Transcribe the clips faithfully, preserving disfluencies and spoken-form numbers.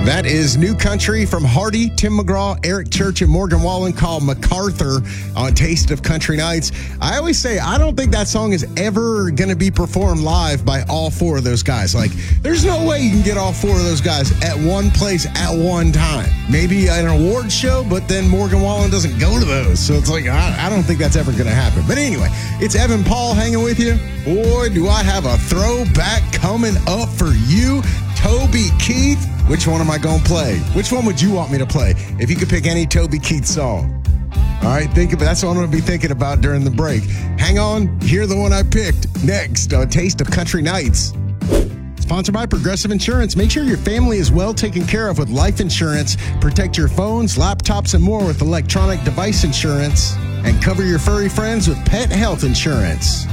That is New Country from Hardy, Tim McGraw, Eric Church, and Morgan Wallen, called MacArthur on Taste of Country Nights. I always say, I don't think that song is ever going to be performed live by all four of those guys. Like, there's no way you can get all four of those guys at one place at one time. Maybe an award show, but then Morgan Wallen doesn't go to those. So it's like, I, I don't think that's ever going to happen. But anyway, it's Evan Paul hanging with you. Boy, do I have a throwback coming up for you. Toby Keith. Which one am I going to play? Which one would you want me to play if you could pick any Toby Keith song? All right, think about that's what I'm going to be thinking about during the break. Hang on, hear the one I picked next on Taste of Country Nights. Sponsored by Progressive Insurance. Make sure your family is well taken care of with life insurance. Protect your phones, laptops, and more with electronic device insurance. And cover your furry friends with pet health insurance.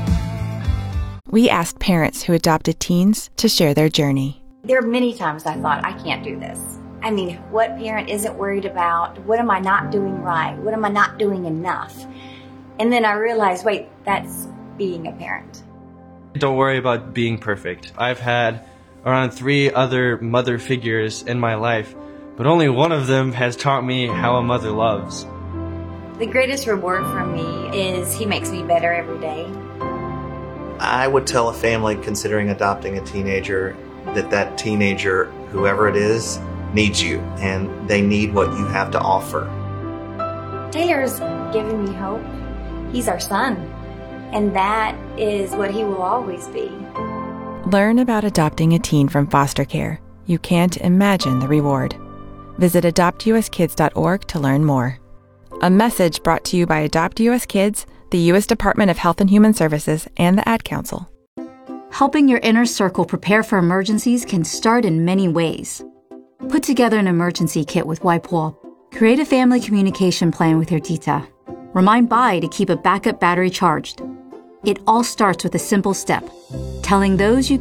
We asked parents who adopted teens to share their journey. There are many times I thought, I can't do this. I mean, what parent isn't worried about? What am I not doing right? What am I not doing enough? And then I realized, wait, that's being a parent. Don't worry about being perfect. I've had around three other mother figures in my life, but only one of them has taught me how a mother loves. The greatest reward for me is he makes me better every day. I would tell a family considering adopting a teenager that that teenager, whoever it is, needs you, and they need what you have to offer. Taylor's given me hope. He's our son, and that is what he will always be. Learn about adopting a teen from foster care. You can't imagine the reward. Visit adopt u s kids dot org to learn more. A message brought to you by Adopt U S Kids, the U S Department of Health and Human Services, and the Ad Council. Helping your inner circle prepare for emergencies can start in many ways. Put together an emergency kit with WipeWall. Create a family communication plan with your tita. Remind Bai to keep a backup battery charged. It all starts with a simple step: telling those you